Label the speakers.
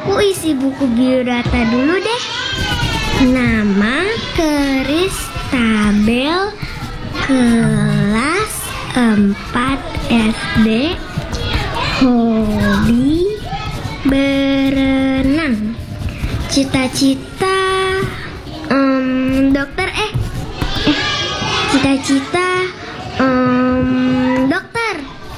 Speaker 1: Aku isi buku biodata dulu deh. Nama Kristabel, kelas 4 SD, hobi berenang, cita-cita dokter, cita-cita